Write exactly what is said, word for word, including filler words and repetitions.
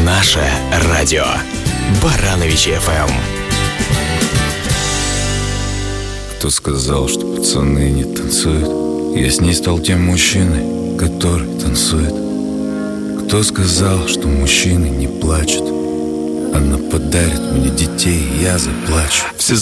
Наше радио. Барановичи эф эм. Кто сказал, что пацаны не танцуют? Я с ней стал тем мужчиной, который танцует. Кто сказал, что мужчины не плачут? Она подарит мне детей, и я заплачу. Все